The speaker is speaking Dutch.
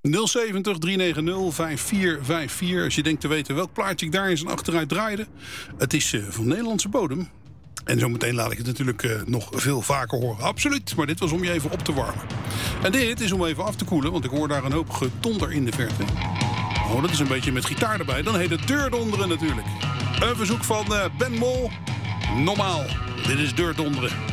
070 390 5454. Als je denkt te weten welk plaatje ik daar in zijn achteruit draaide. Het is van Nederlandse bodem. En zometeen laat ik het natuurlijk nog veel vaker horen. Absoluut, maar dit was om je even op te warmen. En dit is om even af te koelen, want ik hoor daar een hoop gedonder in de verte. Oh, dat is een beetje met gitaar erbij. Dan heet het deurdonderen natuurlijk. Een verzoek van Ben Mol. Normaal. Dit is deurdonderen.